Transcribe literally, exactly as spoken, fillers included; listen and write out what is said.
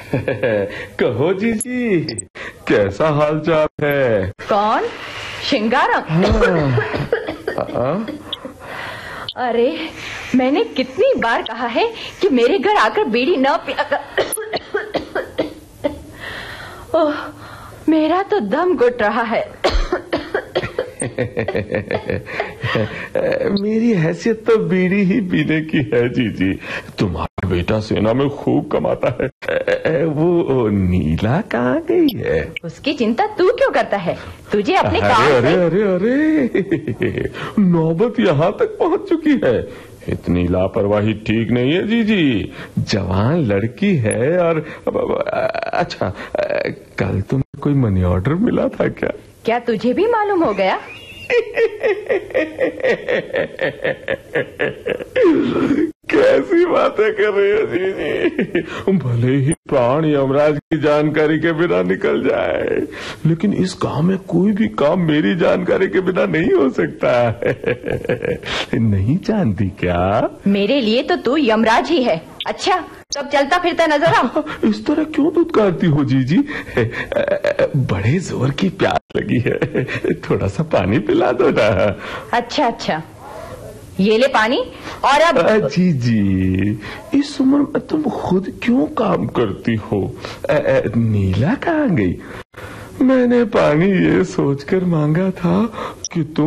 कहो जीजी, कैसा हाल चाल है? कौन? शिंगारम? हाँ। अरे मैंने कितनी बार कहा है कि मेरे घर आकर बीड़ी न पिया कर। ओह, मेरा तो दम घुट रहा है। मेरी हैसियत तो बीड़ी ही पीने की है जीजी। तुम्हारा बेटा सेना में खूब कमाता है। वो नीला कहाँ गई है? उसकी चिंता तू क्यों करता है? तुझे अपने अरे काम अरे से... अरे अरे नौबत यहाँ तक पहुँच चुकी है। इतनी लापरवाही ठीक नहीं है जीजी। जवान लड़की है। और अच्छा, कल तुम्हें कोई मनी ऑर्डर मिला था क्या? क्या तुझे भी मालूम हो गया? कैसी बातें कर रही हो जीजी? भले ही प्राण यमराज की जानकारी के बिना निकल जाए, लेकिन इस काम में कोई भी काम मेरी जानकारी के बिना नहीं हो सकता है। नहीं जानती क्या? मेरे लिए तो तू यमराज ही है। अच्छा, तब चलता फिरता नजर आ। इस तरह क्यों दुत्कारती हो जीजी? बड़े जोर की प्यास लगी है, थोड़ा सा पानी पिला दो ना। अच्छा अच्छा, ये ले पानी। और अब जीजी, इस उम्र में तुम खुद क्यों काम करती हो? आ, आ, नीला कहाँ गई? मैंने पानी ये सोचकर मांगा था कि तुम